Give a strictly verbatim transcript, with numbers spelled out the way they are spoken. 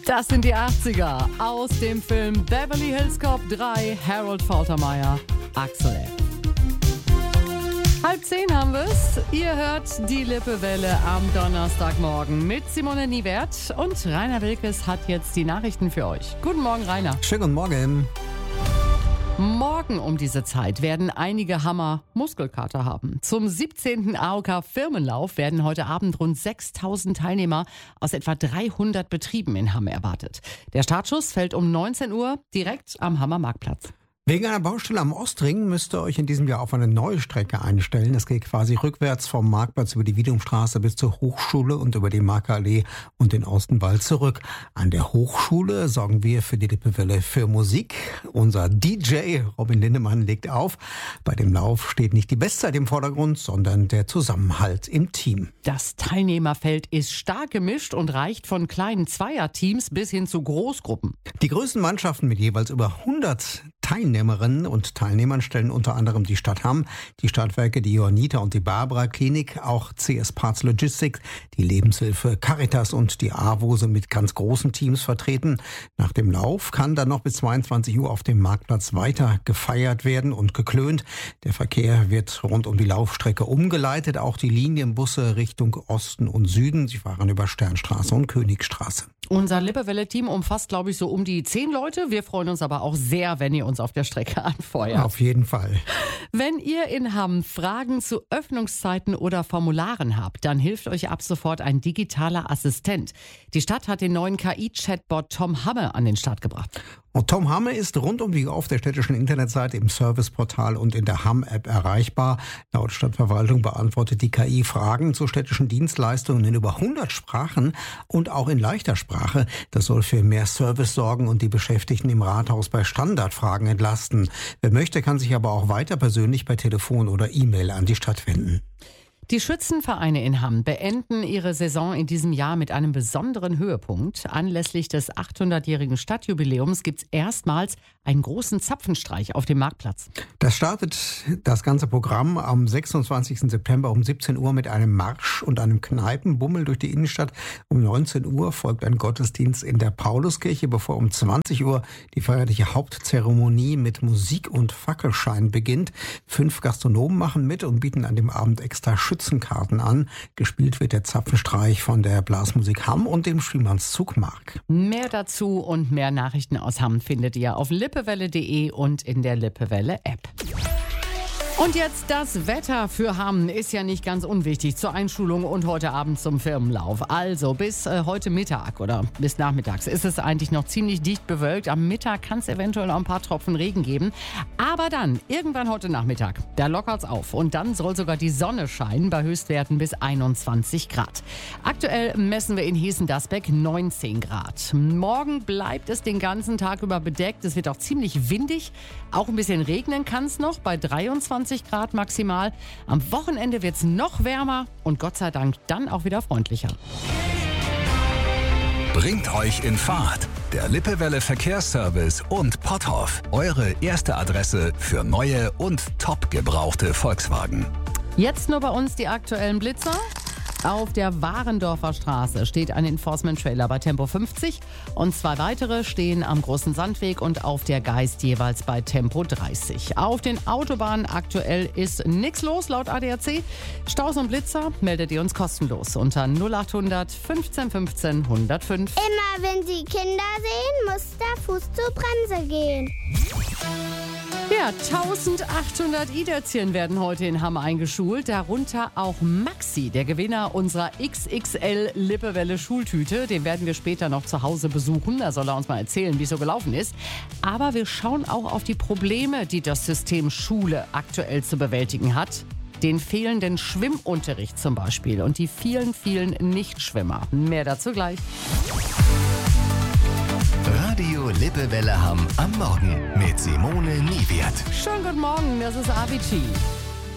Das sind die achtziger aus dem Film Beverly Hills Cop drei, Harold Faltermeyer, Axel F. Halb zehn haben wir's. Ihr hört die Lippewelle am Donnerstagmorgen mit Simone Niewert und Rainer Wilkes hat jetzt die Nachrichten für euch. Guten Morgen, Rainer. Schönen guten Morgen. Morgen um diese Zeit werden einige Hammer Muskelkater haben. Zum siebzehnten A O K-Firmenlauf werden heute Abend rund sechstausend Teilnehmer aus etwa dreihundert Betrieben in Hamm erwartet. Der Startschuss fällt um neunzehn Uhr direkt am Hammer Marktplatz. Wegen einer Baustelle am Ostring müsst ihr euch in diesem Jahr auf eine neue Strecke einstellen. Das geht quasi rückwärts vom Marktplatz über die Wiedumstraße bis zur Hochschule und über die Markerallee und den Ostenwald zurück. An der Hochschule sorgen wir für die Lippewelle für Musik. Unser D J Robin Lindemann legt auf. Bei dem Lauf steht nicht die Bestzeit im Vordergrund, sondern der Zusammenhalt im Team. Das Teilnehmerfeld ist stark gemischt und reicht von kleinen Zweierteams bis hin zu Großgruppen. Die größten Mannschaften mit jeweils über hundert Teilnehmerinnen und Teilnehmern stellen unter anderem die Stadt Hamm, die Stadtwerke, die Johanniter und die Barbara Klinik, auch C S Parts Logistics, die Lebenshilfe Caritas und die AWO sind mit ganz großen Teams vertreten. Nach dem Lauf kann dann noch bis zweiundzwanzig Uhr auf dem Marktplatz weiter gefeiert werden und geklönt. Der Verkehr wird rund um die Laufstrecke umgeleitet, auch die Linienbusse Richtung Osten und Süden. Sie fahren über Sternstraße und Königstraße. Unser Lippewelle-Team umfasst, glaube ich, so um die zehn Leute. Wir freuen uns aber auch sehr, wenn ihr uns auf der Strecke anfeuert. Auf jeden Fall. Wenn ihr in Hamm Fragen zu Öffnungszeiten oder Formularen habt, dann hilft euch ab sofort ein digitaler Assistent. Die Stadt hat den neuen K I-Chatbot Tom Hamme an den Start gebracht. Und Tom Hamme ist rund um die Uhr auf der städtischen Internetseite, im Serviceportal und in der Hamm-App erreichbar. Laut Stadtverwaltung beantwortet die K I Fragen zu städtischen Dienstleistungen in über hundert Sprachen und auch in leichter Sprache. Das soll für mehr Service sorgen und die Beschäftigten im Rathaus bei Standardfragen entlasten. Wer möchte, kann sich aber auch weiter persönlich per Telefon oder E-Mail an die Stadt wenden. Die Schützenvereine in Hamm beenden ihre Saison in diesem Jahr mit einem besonderen Höhepunkt. Anlässlich des achthundertjährigen Stadtjubiläums gibt es erstmals einen großen Zapfenstreich auf dem Marktplatz. Das startet das ganze Programm am sechsundzwanzigsten September um siebzehn Uhr mit einem Marsch und einem Kneipenbummel durch die Innenstadt. Um neunzehn Uhr folgt ein Gottesdienst in der Pauluskirche, bevor um zwanzig Uhr die feierliche Hauptzeremonie mit Musik und Fackelschein beginnt. Fünf Gastronomen machen mit und bieten an dem Abend extra Schützenkarten an. Gespielt wird der Zapfenstreich von der Blasmusik Hamm und dem Spielmannszug Mark. Mehr dazu und mehr Nachrichten aus Hamm findet ihr auf lippewelle punkt de und in der Lippewelle-App. Und jetzt das Wetter für Hamm ist ja nicht ganz unwichtig zur Einschulung und heute Abend zum Firmenlauf. Also bis äh, heute Mittag oder bis nachmittags ist es eigentlich noch ziemlich dicht bewölkt. Am Mittag kann es eventuell auch ein paar Tropfen Regen geben. Aber dann, irgendwann heute Nachmittag, da lockert's auf. Und dann soll sogar die Sonne scheinen bei Höchstwerten bis einundzwanzig Grad. Aktuell messen wir in Hessen-Dasbeck neunzehn Grad. Morgen bleibt es den ganzen Tag über bedeckt. Es wird auch ziemlich windig. Auch ein bisschen regnen kann es noch bei dreiundzwanzig Grad maximal. Am Wochenende wird es noch wärmer und Gott sei Dank dann auch wieder freundlicher. Bringt euch in Fahrt. Der Lippewelle Verkehrsservice und Potthoff. Eure erste Adresse für neue und top gebrauchte Volkswagen. Jetzt nur bei uns die aktuellen Blitzer. Auf der Warendorfer Straße steht ein Enforcement-Trailer bei Tempo fünfzig und zwei weitere stehen am Großen Sandweg und auf der Geist jeweils bei Tempo dreißig. Auf den Autobahnen aktuell ist nichts los laut A D A C. Staus und Blitzer meldet ihr uns kostenlos unter null achthundert fünfzehn fünfzehn hundertfünf. Immer wenn Sie Kinder sehen, muss der Fuß zur Bremse gehen. Ja, eintausendachthundert I-Dätzchen werden heute in Hamm eingeschult, darunter auch Maxi, der Gewinner unserer X X L Lippewelle Schultüte. Den werden wir später noch zu Hause besuchen, da soll er uns mal erzählen, wie es so gelaufen ist. Aber wir schauen auch auf die Probleme, die das System Schule aktuell zu bewältigen hat. Den fehlenden Schwimmunterricht zum Beispiel und die vielen, vielen Nichtschwimmer. Mehr dazu gleich. Radio Lippewelle Hamm am Morgen mit Simone Niewert. Schönen guten Morgen, das ist Avicii.